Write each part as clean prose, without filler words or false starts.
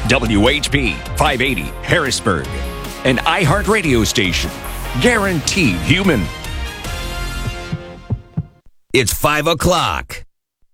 WHP 580 Harrisburg, an iHeartRadio station. Guaranteed human. It's 5 o'clock.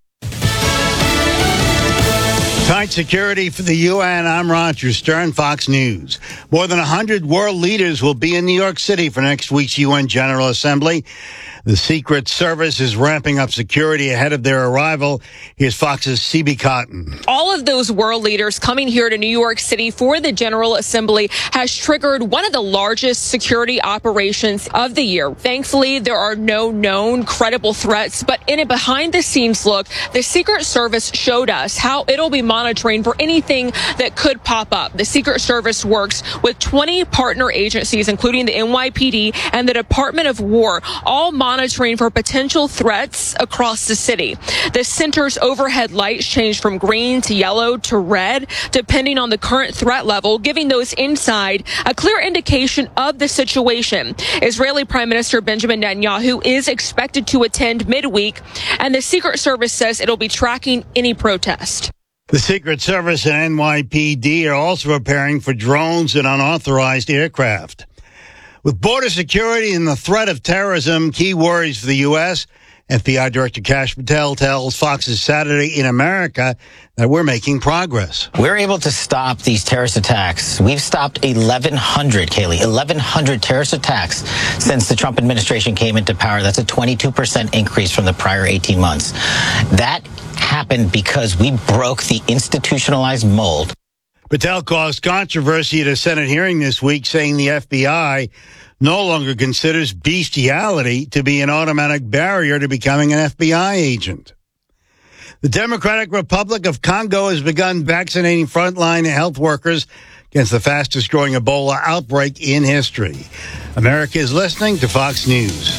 Tight security for the UN. I'm Roger Stern, Fox News. More than 100 world leaders will be in New York City for next week's UN General Assembly. The Secret Service is ramping up security ahead of their arrival. Here's Fox's CB Cotton. All of those world leaders coming here to New York City for the General Assembly has triggered one of the largest security operations of the year. Thankfully, there are no known credible threats, but in a behind-the-scenes look, the Secret Service showed us how it'll be monitoring for anything that could pop up. The Secret Service works with 20 partner agencies, including the NYPD and the Department of War, all monitoring for potential threats across the city. The center's overhead lights change from green to yellow to red, depending on the current threat level, giving those inside a clear indication of the situation. Israeli Prime Minister Benjamin Netanyahu is expected to attend midweek, and the Secret Service says it'll be tracking any protest. The Secret Service and NYPD are also preparing for drones and unauthorized aircraft. With border security and the threat of terrorism key worries for the U.S., FBI Director Kash Patel tells Fox's Saturday in America that we're making progress. We're able to stop these terrorist attacks. We've stopped 1,100, Kaylee, 1,100 terrorist attacks since the Trump administration came into power. That's a 22% increase from the prior 18 months. That happened because we broke the institutionalized mold. Patel caused controversy at a Senate hearing this week, saying the FBI no longer considers bestiality to be an automatic barrier to becoming an FBI agent. The Democratic Republic of Congo has begun vaccinating frontline health workers against the fastest growing Ebola outbreak in history. America is listening to Fox News.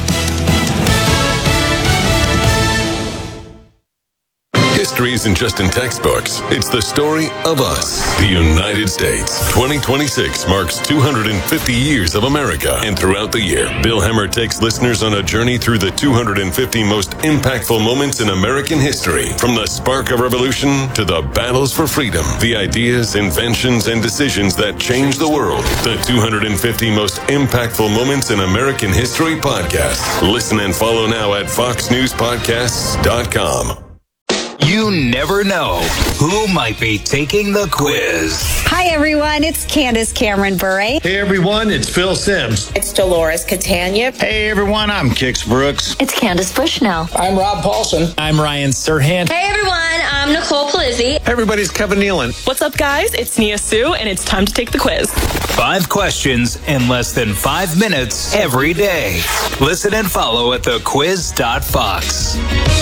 History isn't just in textbooks. It's the story of us, the United States. 2026 marks 250 years of America. And throughout the year, Bill Hemmer takes listeners on a journey through the 250 most impactful moments in American history. From the spark of revolution to the battles for freedom, the ideas, inventions, and decisions that changed the world. The 250 most impactful moments in American history podcast. Listen and follow now at foxnewspodcasts.com. You never know who might be taking the quiz. Hi, everyone. It's Candace Cameron Bure. Hey, everyone. It's Phil Sims. It's Dolores Catania. Hey, everyone. I'm Kix Brooks. It's Candace Bushnell. I'm Rob Paulson. I'm Ryan Serhant. Hey, everyone. I'm Nicole Palizzi. Everybody's Kevin Nealon. What's up, guys? It's Nia Sue, and it's time to take the quiz. 5 questions in less than 5 minutes every day. Listen and follow at thequiz.fox.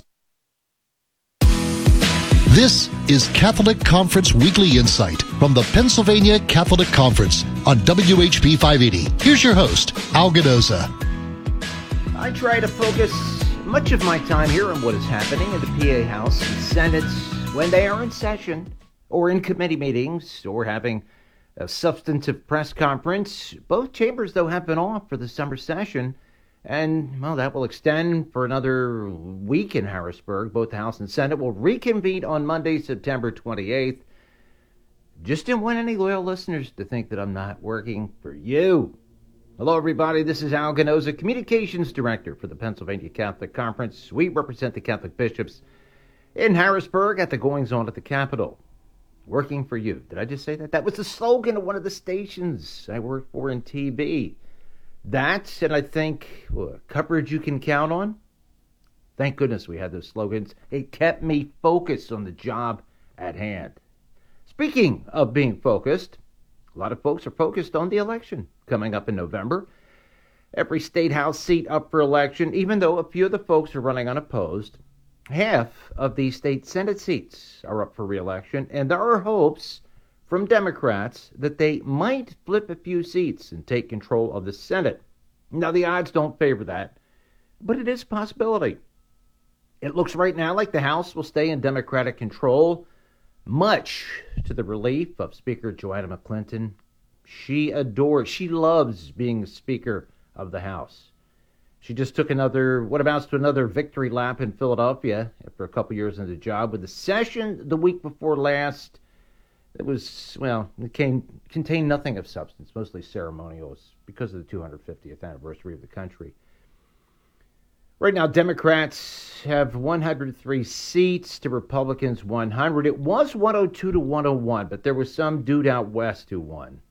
This is Catholic Conference Weekly Insight from the Pennsylvania Catholic Conference on WHP 580. Here's your host, Al Gadoza. I try to focus much of my time here on what is happening in the PA House and Senate when they are in session or in committee meetings or having a substantive press conference. Both chambers, though, have been off for the summer session. And, well, that will extend for another week in Harrisburg. Both the House and Senate will reconvene on Monday, September 28th. Just didn't want any loyal listeners to think that I'm not working for you. Hello, everybody. This is Al Ganoza, Communications Director for the Pennsylvania Catholic Conference. We represent the Catholic bishops in Harrisburg at the goings-on at the Capitol. Working for you. Did I just say that? That was the slogan of one of the stations I work for in TB. That, and I think, coverage you can count on. Thank goodness we had those slogans. It kept me focused on the job at hand. Speaking of being focused, a lot of folks are focused on the election coming up in November. Every state house seat up for election, even though a few of the folks are running unopposed. Half of the state Senate seats are up for re-election, and there are hopes from Democrats that they might flip a few seats and take control of the Senate. Now, the odds don't favor that, but it is a possibility. It looks right now like the House will stay in Democratic control, much to the relief of Speaker Joanna McClinton. She loves being Speaker of the House. She just took what amounts to another victory lap in Philadelphia after a couple years in the job with the session the week before last it contained nothing of substance, mostly ceremonial, because of the 250th anniversary of the country. Right now, Democrats have 103 seats to Republicans 100. It was 102 to 101, but there was some dude out west who won.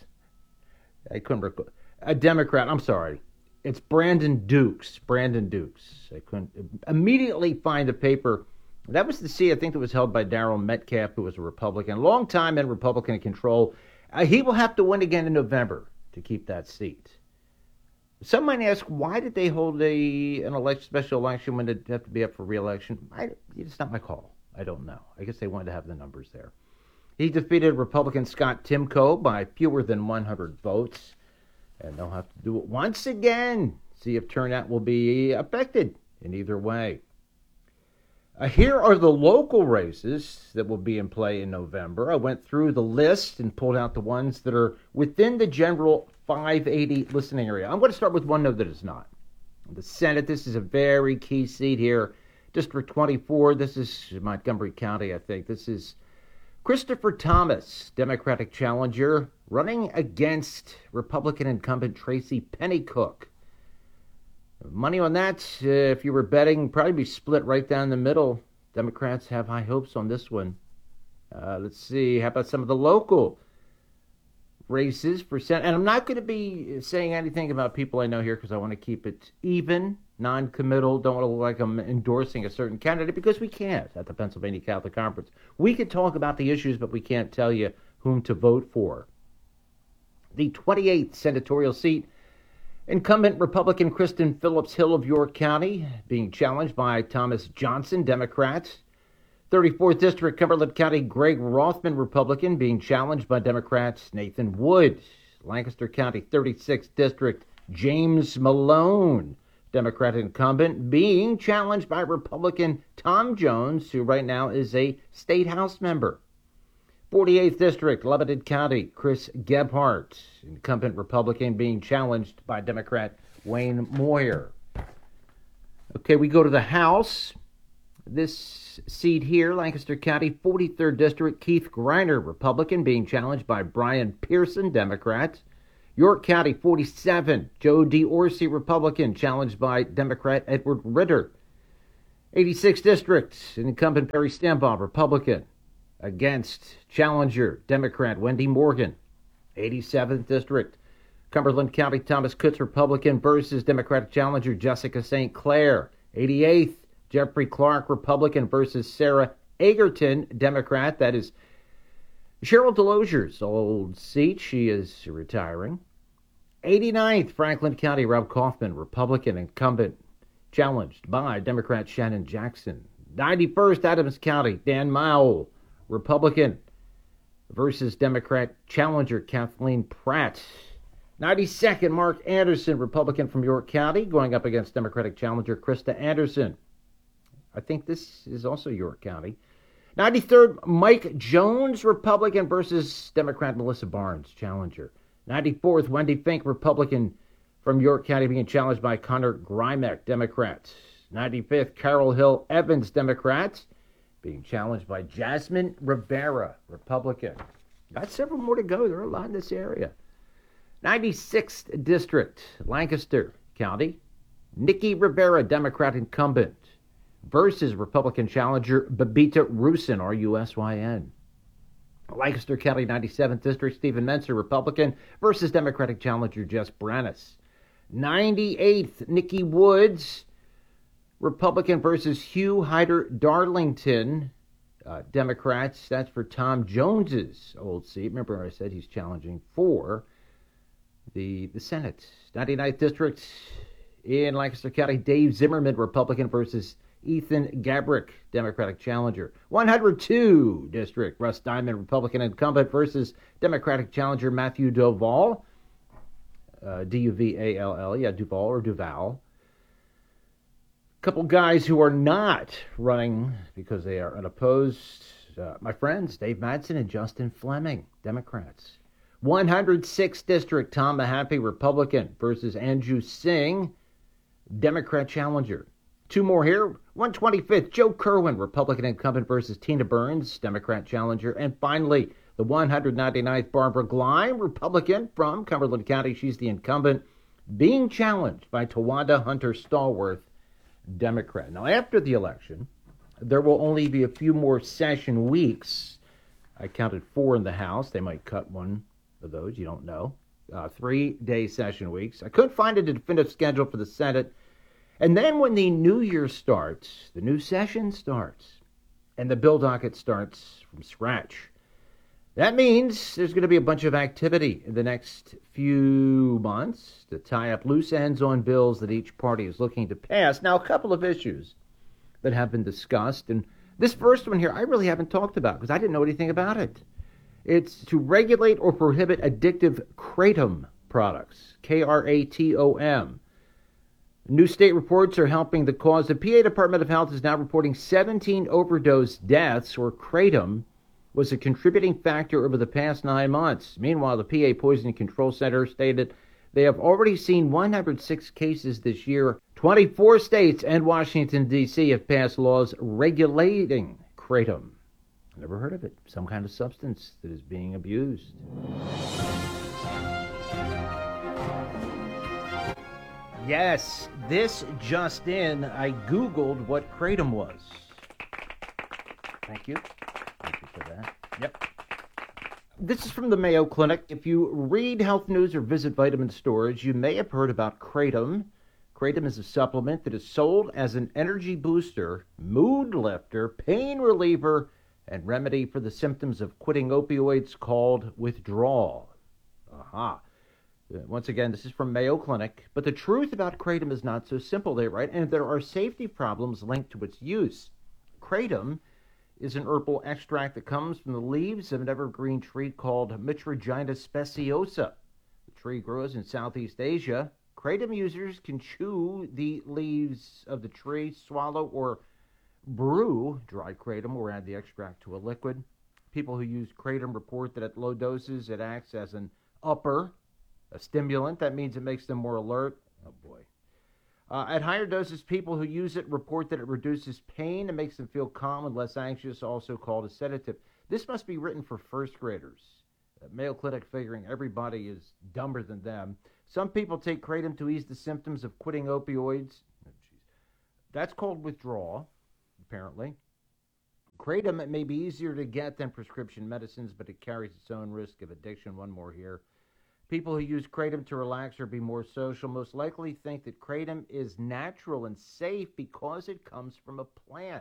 I couldn't recall. A Democrat, I'm sorry. It's Brandon Dukes. I couldn't immediately find the paper. That was the seat, I think, that was held by Darrell Metcalf, who was a Republican, long time in Republican control. He will have to win again in November to keep that seat. Some might ask, why did they hold an special election when they'd have to be up for re-election? It's not my call. I don't know. I guess they wanted to have the numbers there. He defeated Republican Scott Timko by fewer than 100 votes, and they'll have to do it once again. See if turnout will be affected in either way. Here are the local races that will be in play in November. I went through the list and pulled out the ones that are within the general 580 listening area. I'm going to start with one that is not. The Senate, this is a very key seat here. District 24, this is Montgomery County, I think. This is Christopher Thomas, Democratic challenger, running against Republican incumbent Tracy Pennycook. Money on that, if you were betting, probably be split right down the middle. Democrats have high hopes on this one. Let's see, how about some of the local races for Senate? And I'm not going to be saying anything about people I know here because I want to keep it even, non-committal. Don't want to look like I'm endorsing a certain candidate because we can't at the Pennsylvania Catholic Conference. We can talk about the issues, but we can't tell you whom to vote for. The 28th senatorial seat, incumbent Republican Kristen Phillips Hill of York County being challenged by Thomas Johnson, Democrat. 34th District, Cumberland County, Greg Rothman, Republican, being challenged by Democrats Nathan Wood. Lancaster County, 36th District, James Malone, Democrat incumbent, being challenged by Republican Tom Jones, who right now is a state house member. 48th District, Lebanon County, Chris Gebhardt, incumbent Republican, being challenged by Democrat Wayne Moyer. Okay, we go to the House. This seat here, Lancaster County, 43rd District, Keith Griner, Republican, being challenged by Brian Pearson, Democrat. York County, 47, Joe D'Orsi, Republican, challenged by Democrat Edward Ritter. 86th District, incumbent Barry Stembaugh, Republican, against challenger Democrat Wendy Morgan. 87th District, Cumberland County, Thomas Kutz, Republican, versus Democratic challenger Jessica St. Clair. 88th, Jeffrey Clark, Republican, versus Sarah Egerton, Democrat. That is Cheryl Delogier's old seat. She is retiring. 89th, Franklin County, Rob Kaufman, Republican, incumbent, challenged by Democrat Shannon Jackson. 91st, Adams County, Dan Mowell, Republican, versus Democrat challenger Kathleen Pratt. 92nd, Mark Anderson, Republican from York County, going up against Democratic challenger Krista Anderson. I think this is also York County. 93rd, Mike Jones, Republican, versus Democrat Melissa Barnes, challenger. 94th, Wendy Fink, Republican from York County, being challenged by Connor Grimek, Democrat. 95th, Carol Hill Evans, Democrat, being challenged by Jasmine Rivera, Republican. Got several more to go. There are a lot in this area. 96th District, Lancaster County, Nikki Rivera, Democrat incumbent, versus Republican challenger Babita Rusyn, R-U-S-Y-N. Lancaster County, 97th District, Stephen Menser, Republican, versus Democratic challenger Jess Brannis. 98th, Nikki Woods, Republican, versus Hugh Hyder Darlington, Democrats. That's for Tom Jones's old seat. Remember I said he's challenging for the Senate. 99th District in Lancaster County, Dave Zimmerman, Republican, versus Ethan Gabrick, Democratic challenger. 102 District, Russ Diamond, Republican incumbent, versus Democratic challenger Matthew Duval, D-U-V-A-L-L, Duval or Duval. A couple guys who are not running because they are unopposed. My friends, Dave Madsen and Justin Fleming, Democrats. 106th District, Tom Mahaffey, Republican, versus Andrew Singh, Democrat challenger. Two more here. 125th, Joe Kerwin, Republican incumbent, versus Tina Burns, Democrat challenger. And finally, The 199th, Barbara Gleim, Republican from Cumberland County. She's the incumbent, being challenged by Tawanda Hunter Stallworth, Democrat. Now, after the election, there will only be a few more session weeks. I counted 4 in the House. They might cut one of those. You don't know. 3-day session weeks. I couldn't find a definitive schedule for the Senate. And then when the new year starts, the new session starts, and the bill docket starts from scratch. That means there's going to be a bunch of activity in the next few months to tie up loose ends on bills that each party is looking to pass. Now, a couple of issues that have been discussed, and this first one here I really haven't talked about because I didn't know anything about it. It's to regulate or prohibit addictive kratom products, Kratom. New state reports are helping the cause. The PA Department of Health is now reporting 17 overdose deaths, where kratom was a contributing factor over the past 9 months. Meanwhile, the PA Poison Control Center stated they have already seen 106 cases this year. 24 states and Washington, D.C. have passed laws regulating kratom. Never heard of it. Some kind of substance that is being abused. Yes, this just in. I Googled what kratom was. Thank you. Thank you for that. Yep. This is from the Mayo Clinic. If you read health news or visit vitamin stores, you may have heard about kratom. Kratom is a supplement that is sold as an energy booster, mood lifter, pain reliever, and remedy for the symptoms of quitting opioids called withdrawal. Aha. Once again, this is from Mayo Clinic. But the truth about kratom is not so simple, they write, and there are safety problems linked to its use. Kratom is an herbal extract that comes from the leaves of an evergreen tree called Mitragyna speciosa. The tree grows in Southeast Asia. Kratom users can chew the leaves of the tree, swallow or brew dry kratom, or add the extract to a liquid. People who use kratom report that at low doses it acts as an upper, a stimulant. That means it makes them more alert. Oh boy. At higher doses, people who use it report that it reduces pain and makes them feel calm and less anxious, also called a sedative. This must be written for first graders. Mayo Clinic figuring everybody is dumber than them. Some people take kratom to ease the symptoms of quitting opioids. That's called withdrawal, apparently. Kratom may be easier to get than prescription medicines, but it carries its own risk of addiction. One more here. People who use kratom to relax or be more social most likely think that kratom is natural and safe because it comes from a plant.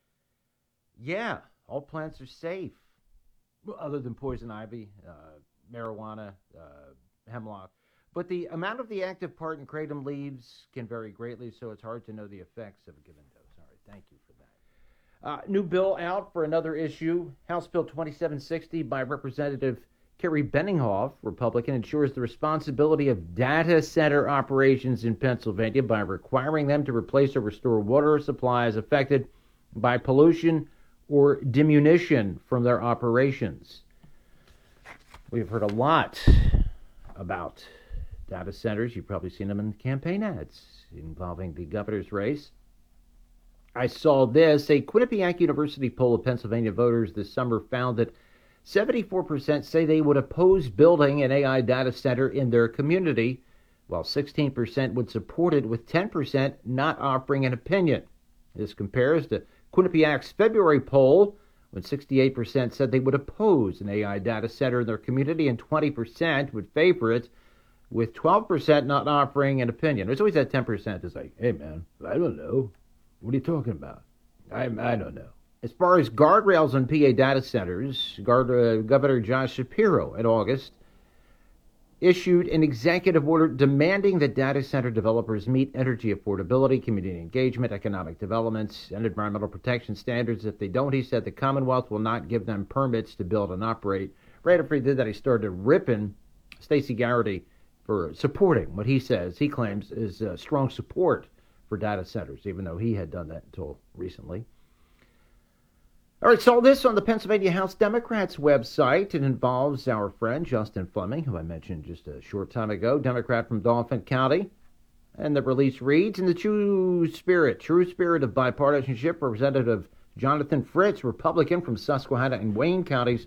Yeah, all plants are safe, other than poison ivy, marijuana, hemlock. But the amount of the active part in kratom leaves can vary greatly, so it's hard to know the effects of a given dose. All right, thank you for that. New bill out for another issue. House Bill 2760 by Representative Kerry Benninghoff, Republican, ensures the responsibility of data center operations in Pennsylvania by requiring them to replace or restore water supplies affected by pollution or diminution from their operations. We've heard a lot about data centers. You've probably seen them in campaign ads involving the governor's race. I saw this. A Quinnipiac University poll of Pennsylvania voters this summer found that 74% say they would oppose building an AI data center in their community, while 16% would support it, with 10% not offering an opinion. This compares to Quinnipiac's February poll, when 68% said they would oppose an AI data center in their community and 20% would favor it, with 12% not offering an opinion. There's always that 10% that's like, hey man, I don't know. What are you talking about? I don't know. As far as guardrails on PA data centers, Governor Josh Shapiro in August issued an executive order demanding that data center developers meet energy affordability, community engagement, economic development, and environmental protection standards. If they don't, he said, the Commonwealth will not give them permits to build and operate. Right after he did that, he started ripping Stacey Garrity for supporting what he says, he claims, is strong support for data centers, even though he had done that until recently. All right, saw this on the Pennsylvania House Democrats website. It involves our friend Justin Fleming, who I mentioned just a short time ago, Democrat from Dauphin County. And the release reads, in the true spirit of bipartisanship, Representative Jonathan Fritz, Republican from Susquehanna and Wayne counties,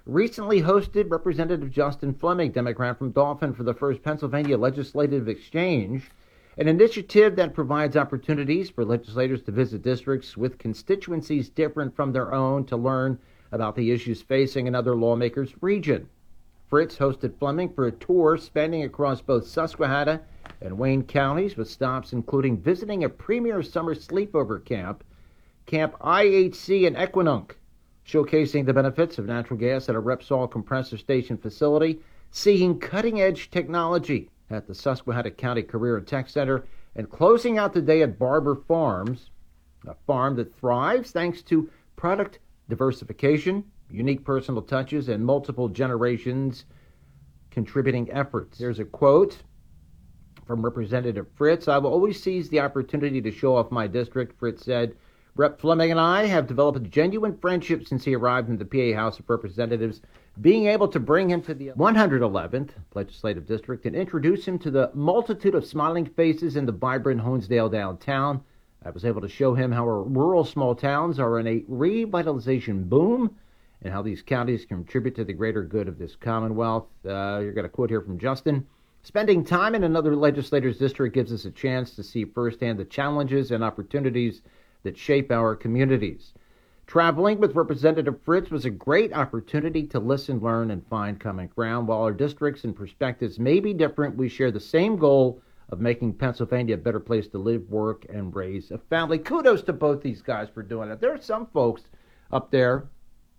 recently hosted Representative Justin Fleming, Democrat from Dauphin, for the first Pennsylvania Legislative Exchange, an initiative that provides opportunities for legislators to visit districts with constituencies different from their own to learn about the issues facing another lawmaker's region. Fritz hosted Fleming for a tour spanning across both Susquehanna and Wayne counties, with stops including visiting a premier summer sleepover camp, Camp IHC in Equinunk, showcasing the benefits of natural gas at a Repsol compressor station facility, seeing cutting-edge technology at the Susquehanna County Career and Tech Center, and closing out the day at Barber Farms, a farm that thrives thanks to product diversification, unique personal touches, and multiple generations contributing efforts. There's a quote from Representative Fritz. "I will always seize the opportunity to show off my district," Fritz said. Rep. Fleming and I have developed a genuine friendship since he arrived in the PA House of Representatives. Being able to bring him to the 111th Legislative District and introduce him to the multitude of smiling faces in the vibrant Honesdale downtown, I was able to show him how our rural small towns are in a revitalization boom and how these counties contribute to the greater good of this Commonwealth. You're going to quote here from Justin. "Spending time in another legislator's district gives us a chance to see firsthand the challenges and opportunities that shape our communities. Traveling with Representative Fritz was a great opportunity to listen, learn, and find common ground. While our districts and perspectives may be different, we share the same goal of making Pennsylvania a better place to live, work, and raise a family." Kudos to both these guys for doing it. There are some folks up there,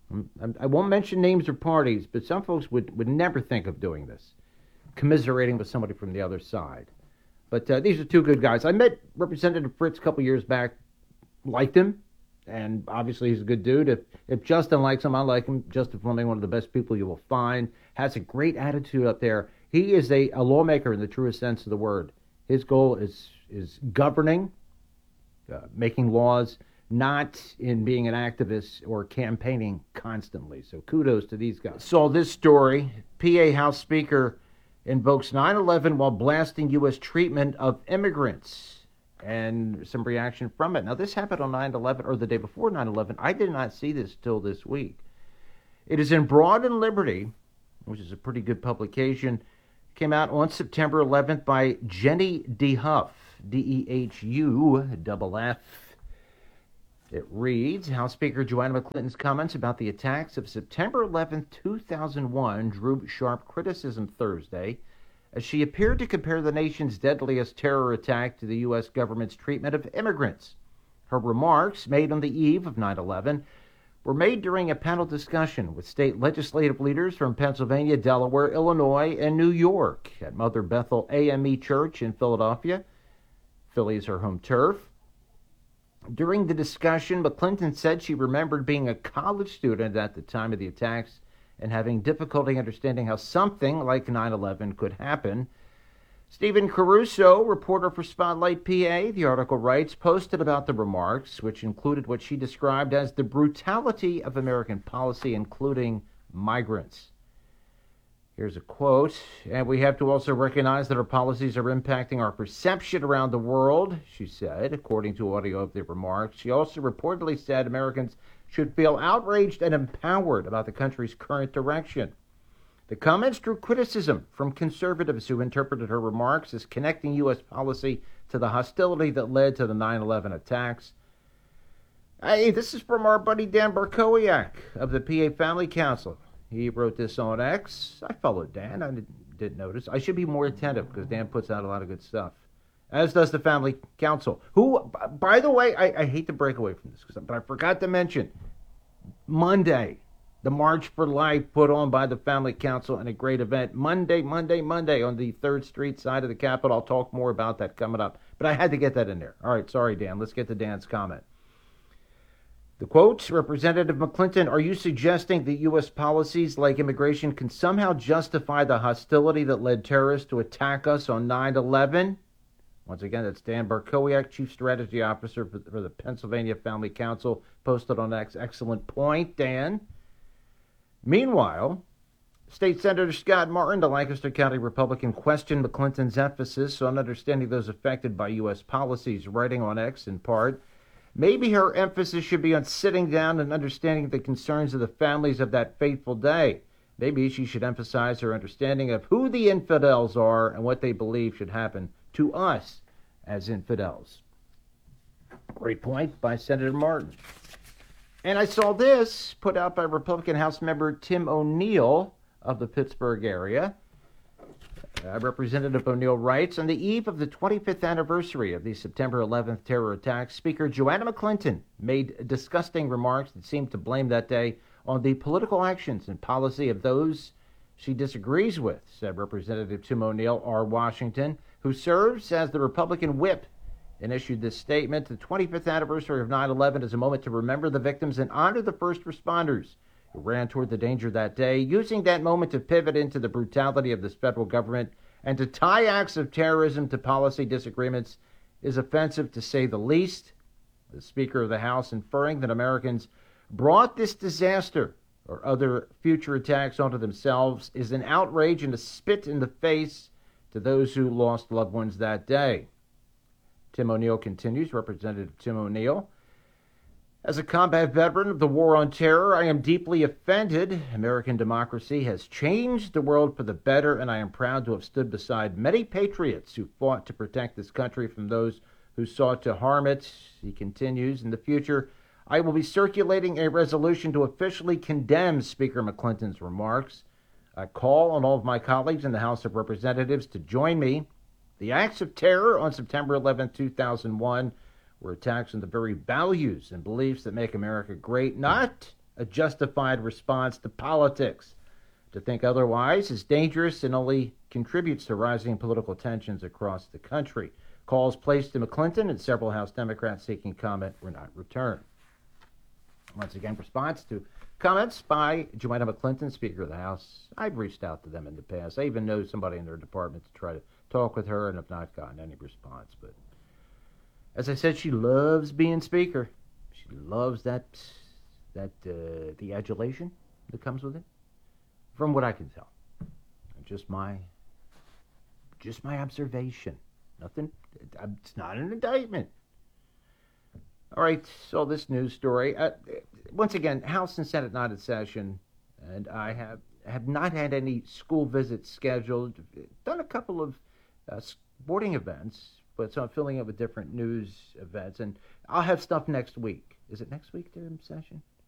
I won't mention names or parties, but some folks would never think of doing this, commiserating with somebody from the other side. But these are two good guys. I met Representative Fritz a couple years back, liked him, and obviously he's a good dude. If Justin likes him, I like him. Justin Fleming, one of the best people you will find, has a great attitude up there. He is a lawmaker in the truest sense of the word. His goal is governing, making laws, not in being an activist or campaigning constantly. So kudos to these guys. Saw this story. PA House Speaker invokes 9/11 while blasting U.S. treatment of immigrants, and some reaction from it. Now, this happened on 9/11, or the day before 9/11. I did not see this till this week. It is in Broad and Liberty, which is a pretty good publication. It came out on September 11th by Jenny DeHuff, DEHUFF. It reads, House Speaker Joanna McClinton's comments about the attacks of September 11, 2001 drew sharp criticism Thursday as she appeared to compare the nation's deadliest terror attack to the U.S. government's treatment of immigrants. Her remarks, made on the eve of 9/11, were made during a panel discussion with state legislative leaders from Pennsylvania, Delaware, Illinois, and New York at Mother Bethel AME Church in Philadelphia. Philly is her home turf. During the discussion, McClinton said she remembered being a college student at the time of the attacks and having difficulty understanding how something like 9/11 could happen. Stephen Caruso, reporter for Spotlight PA, the article writes, posted about the remarks, which included what she described as the brutality of American policy, including migrants. Here's a quote, and we have to also recognize that our policies are impacting our perception around the world, she said, according to audio of the remarks. She also reportedly said Americans should feel outraged and empowered about the country's current direction. The comments drew criticism from conservatives who interpreted her remarks as connecting U.S. policy to the hostility that led to the 9/11 attacks. Hey, this is from our buddy Dan Barkowiak of the PA Family Council. He wrote this on X. I followed Dan. I didn't notice. I should be more attentive because Dan puts out a lot of good stuff, as does the Family Council, who, by the way, I hate to break away from this, but I forgot to mention, Monday, the March for Life put on by the Family Council in a great event. Monday on the 3rd Street side of the Capitol. I'll talk more about that coming up, but I had to get that in there. All right, sorry, Dan. Let's get to Dan's comment. The quote, Representative McClinton, are you suggesting that U.S. policies like immigration can somehow justify the hostility that led terrorists to attack us on 9/11? Once again, that's Dan Barkowiak, Chief Strategy Officer for the Pennsylvania Family Council, posted on X. Excellent point, Dan. Meanwhile, State Senator Scott Martin, the Lancaster County Republican, questioned McClinton's emphasis on understanding those affected by U.S. policies, writing on X in part, Maybe her emphasis should be on sitting down and understanding the concerns of the families of that fateful day. Maybe she should emphasize her understanding of who the infidels are and what they believe should happen to us as infidels. Great point by Senator Martin. And I saw this put out by Republican House member Tim O'Neill of the Pittsburgh area. Representative O'Neill writes, on the eve of the 25th anniversary of the September 11th terror attacks, Speaker Joanna McClinton made disgusting remarks that seemed to blame that day on the political actions and policy of those she disagrees with, said Representative Tim O'Neill, R. Washington, who serves as the Republican whip and issued this statement. The 25th anniversary of 9/11 is a moment to remember the victims and honor the first responders who ran toward the danger that day, using that moment to pivot into the brutality of this federal government and to tie acts of terrorism to policy disagreements is offensive to say the least. The Speaker of the House inferring that Americans brought this disaster or other future attacks onto themselves is an outrage and a spit in the face to those who lost loved ones that day. Tim O'Neill continues, Representative Tim O'Neill. As a combat veteran of the war on terror, I am deeply offended. American democracy has changed the world for the better, and I am proud to have stood beside many patriots who fought to protect this country from those who sought to harm it. He continues, in the future, I will be circulating a resolution to officially condemn Speaker McClinton's remarks. I call on all of my colleagues in the House of Representatives to join me. The acts of terror on September 11, 2001 were attacks on the very values and beliefs that make America great, not a justified response to politics. To think otherwise is dangerous and only contributes to rising political tensions across the country. Calls placed to McClinton and several House Democrats seeking comment were not returned. Once again, response to comments by Joanna McClinton, Speaker of the House. I've reached out to them in the past. I even know somebody in their department to try to talk with her and have not gotten any response. But as I said, she loves being Speaker. She loves the adulation that comes with it, from what I can tell. Just my observation. Nothing. It's not an indictment. All right, so this news story. Once again, House and Senate not in session, and I have not had any school visits scheduled. Done a couple of sporting events, but so I'm filling up with different news events, and I'll have stuff next week. Is it next week they're in session?